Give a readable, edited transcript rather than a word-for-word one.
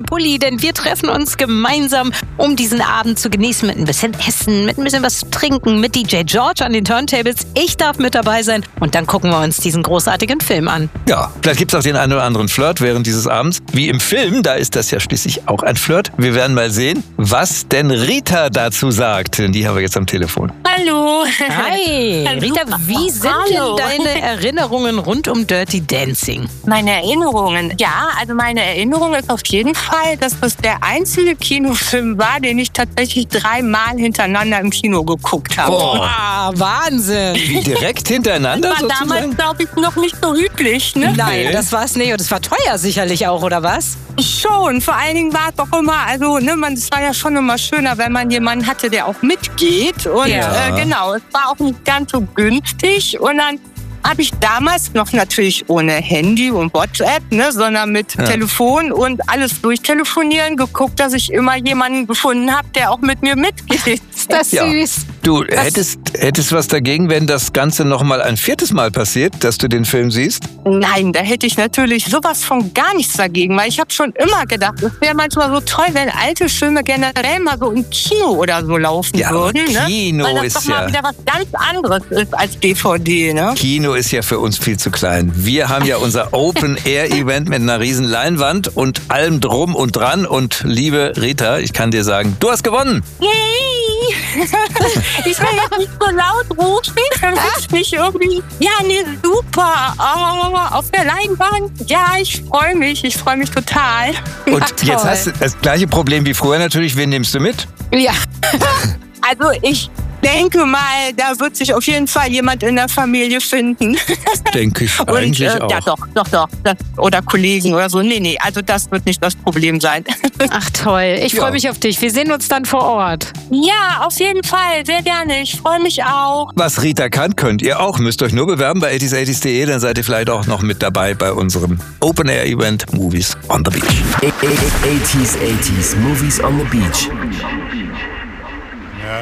Pulli, denn wir treffen uns gemeinsam, um diesen Abend zu genießen mit ein bisschen Essen, mit ein bisschen was zu trinken, mit DJ George an den Turntables. Ich darf mit dabei sein und dann gucken wir uns diesen großartigen Film an. Ja, vielleicht gibt es auch den einen oder anderen Flirt während dieses Abends. Wie im Film, da ist das ja schließlich auch ein Flirt. Wir werden mal sehen, was denn Rita dazu sagt, denn die haben wir jetzt am Telefon. Hallo. Hi, Rita, wie sind denn deine Erinnerungen rund um Dirty Dancing? Meine Erinnerungen? Ja, also meine Erinnerung ist auf jeden Fall, dass das der einzige Kinofilm war, den ich tatsächlich 3-mal hintereinander im Kino geguckt habe. Oh. Wahnsinn. Wie direkt hintereinander Das war sozusagen? damals, glaube ich, noch nicht so üblich, ne? Nein, das war's nicht. Und es war teuer sicherlich auch, oder was? Schon. Vor allen Dingen war es auch immer, also es war ja schon immer schöner, wenn man jemanden hatte, der auch mitgeht. Und Ja. genau, es war auch nicht ganz so günstig. Und dann habe ich damals noch natürlich ohne Handy und WhatsApp, sondern mit Telefon und alles durchtelefonieren geguckt, dass ich immer jemanden gefunden habe, der auch mit mir mitgeht. Ist das Ja. süß? Du hättest was dagegen, wenn das Ganze nochmal ein 4. Mal passiert, dass du den Film siehst? Nein, da hätte ich natürlich sowas von gar nichts dagegen, weil ich habe schon immer gedacht, es wäre manchmal so toll, wenn alte Filme generell mal so im Kino oder so laufen Ja, aber würden. Kino weil das ist doch mal ja- wieder was ganz anderes ist als DVD, ne? Kino ist ja für uns viel zu klein. Wir haben ja unser Open-Air-Event mit einer riesen Leinwand und allem drum und dran. Und liebe Rita, ich kann dir sagen, du hast gewonnen. Yay! Ich will jetzt nicht so laut rufen, damit ich nicht irgendwie... Ja, nee, super. Oh, auf der Leinwand. Ja, ich freue mich total. Und Ja, jetzt toll. hast du das gleiche Problem wie früher natürlich. Wen nimmst du mit? Ja. Also ich denke mal, da wird sich auf jeden Fall jemand in der Familie finden. Denke ich Und, eigentlich auch. Ja, doch. Oder Kollegen oder so. Nee, also das wird nicht das Problem sein. Ach toll, ich Ja. freue mich auf dich. Wir sehen uns dann vor Ort. Ja, auf jeden Fall. Sehr gerne. Ich freue mich auch. Was Rita kann, könnt ihr auch. Müsst euch nur bewerben bei 80s80s.de, dann seid ihr vielleicht auch noch mit dabei bei unserem Open-Air-Event Movies on the Beach. 80s Movies on the Beach.